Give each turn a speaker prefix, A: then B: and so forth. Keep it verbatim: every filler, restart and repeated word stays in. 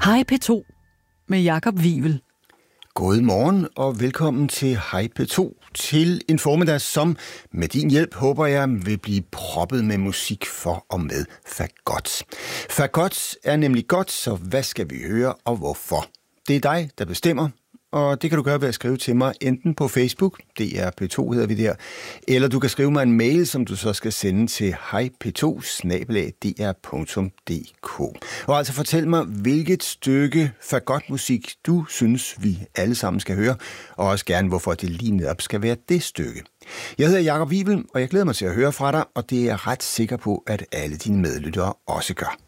A: Hej P to med Jakob Wivel.
B: God morgen og velkommen til Hej P to, til en formiddag, som med din hjælp, håber jeg, vil blive proppet med musik for og med fagot. Fagot er nemlig godt, så hvad skal vi høre og hvorfor? Det er dig, der bestemmer, og det kan du gøre ved at skrive til mig enten på Facebook, D R P to hedder vi der, eller du kan skrive mig en mail, som du så skal sende til hej p to snabel-a d r punktum d k. Og altså fortæl mig, hvilket stykke fagotmusik du synes, vi alle sammen skal høre, og også gerne, hvorfor det lige netop skal være det stykke. Jeg hedder Jakob Wivel, og jeg glæder mig til at høre fra dig, og det er jeg ret sikker på, at alle dine medlyttere også gør.